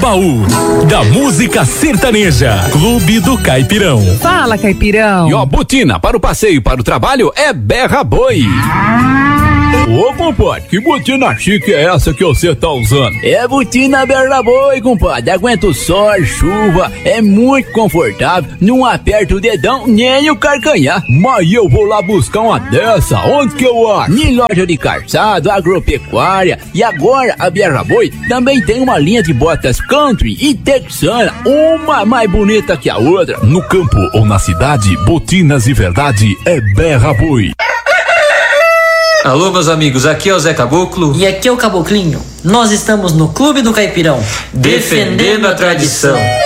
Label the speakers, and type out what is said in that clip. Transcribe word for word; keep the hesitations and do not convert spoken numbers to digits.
Speaker 1: baú da música sertaneja. Clube do Caipirão.
Speaker 2: Fala, Caipirão.
Speaker 3: E ó, botina para o passeio, para o trabalho é Berra Boi.
Speaker 4: Ô, compadre, que botina chique é essa que você tá usando?
Speaker 3: É botina Berra Boi, compadre. Aguenta o sol, chuva, é muito confortável, não aperta o dedão nem o carcanhar.
Speaker 4: Mas eu vou lá buscar uma dessa, onde que eu acho?
Speaker 3: Em loja de calçado, agropecuária. E agora a Berra Boi também tem uma linha de botas country e texana, uma mais bonita que a outra.
Speaker 1: No campo ou na cidade, botinas de verdade é Berra Boi.
Speaker 5: Alô, meus amigos, aqui é o Zé Caboclo.
Speaker 6: E aqui é o Caboclinho. Nós estamos no Clube do Caipirão,
Speaker 5: defendendo a tradição.